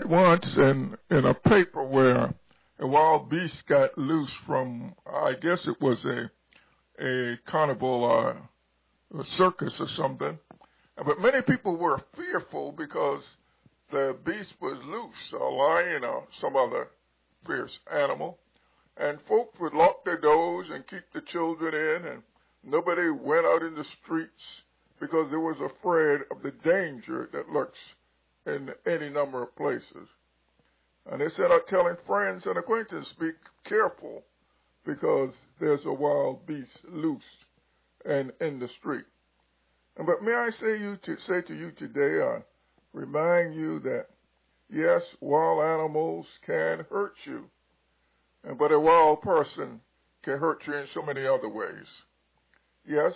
once in a paper where a wild beast got loose from, I guess it was a carnival, a circus or something. But many people were fearful because the beast was loose, a lion or some other fierce animal. And folks would lock their doors and keep the children in, and nobody went out in the streets because they was afraid of the danger that lurks in any number of places. And they said, I'm telling friends and acquaintances, be careful because there's a wild beast loose and in the street. But may I say to you today, I remind you that, yes, wild animals can hurt you, but a wild person can hurt you in so many other ways. Yes,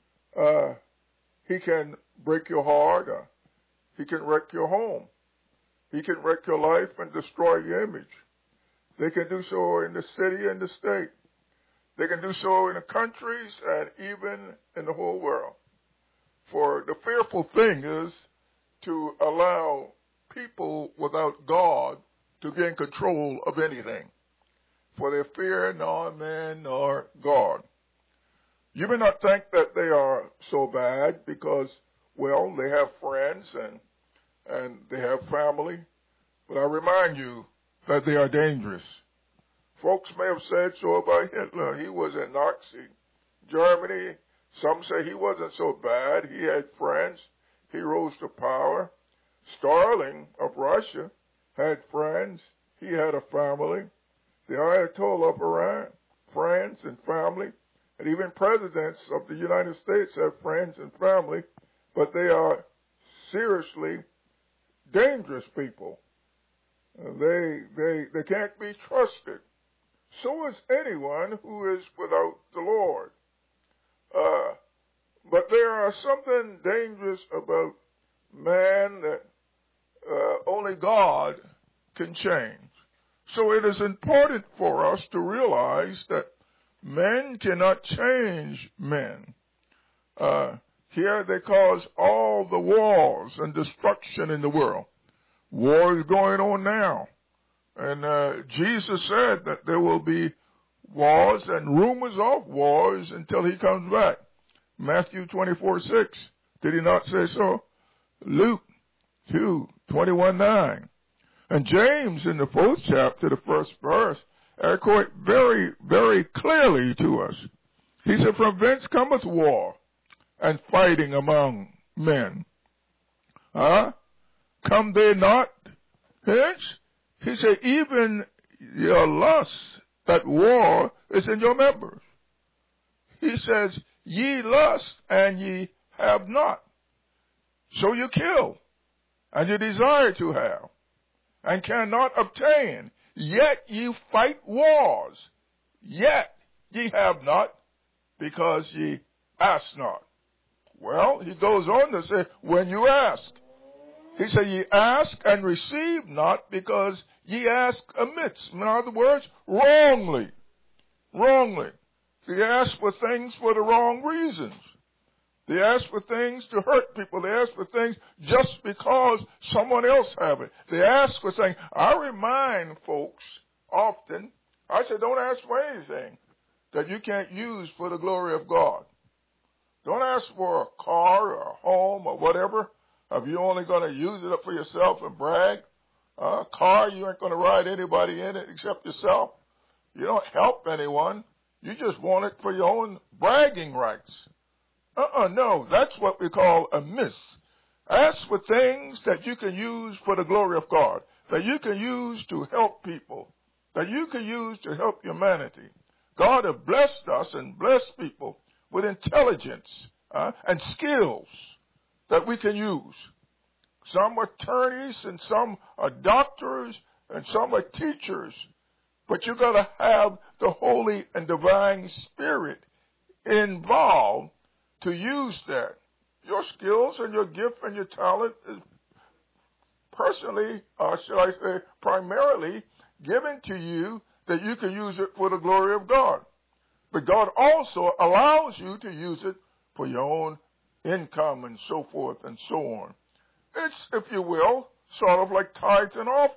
he can break your heart, he can wreck your home, he can wreck your life and destroy your image. They can do so in the city and the state. They can do so in the countries and even in the whole world. For the fearful thing is to allow people without God to gain control of anything. For they fear nor man nor God. You may not think that they are so bad because, well, they have friends and they have family. But I remind you that they are dangerous. Folks may have said so about Hitler. He was in Nazi Germany. Some say he wasn't so bad. He had friends. He rose to power. Stalin of Russia had friends. He had a family. The Ayatollah of Iran, friends and family. And even presidents of the United States have friends and family. But they are seriously dangerous people. They can't be trusted. So is anyone who is without the Lord. But there are something dangerous about man that only God can change. So it is important for us to realize that men cannot change men. Here they cause all the wars and destruction in the world. War is going on now. And Jesus said that there will be wars and rumors of wars until he comes back. Matthew 24:6. Did he not say so? Luke 2:21-9. And James in the 4th chapter, the 1st verse, echoed very, very clearly to us. He said, from whence cometh war and fighting among men? Come they not hence? He said, even your lust, that war is in your members. He says, ye lust and ye have not. So you kill, and you desire to have, and cannot obtain. Yet ye fight wars. Yet ye have not, because ye ask not. Well, he goes on to say, when you ask. He said, ye ask and receive not, because ye ask amiss. In other words, wrongly. Wrongly. They ask for things for the wrong reasons. They ask for things to hurt people. They ask for things just because someone else have it. They ask for things. I remind folks often, I say, don't ask for anything that you can't use for the glory of God. Don't ask for a car or a home or whatever if you're only going to use it up for yourself and brag. A car, you ain't going to ride anybody in it except yourself. You don't help anyone. You just want it for your own bragging rights. No, that's what we call a miss. Ask for things that you can use for the glory of God, that you can use to help people, that you can use to help humanity. God has blessed us and blessed people with intelligence and skills that we can use. Some are attorneys and some are doctors and some are teachers. But you got to have the Holy and Divine Spirit involved to use that. Your skills and your gift and your talent is personally, should I say, primarily given to you that you can use it for the glory of God. But God also allows you to use it for your own income and so forth and so on. It's, if you will, sort of like tithes and offerings.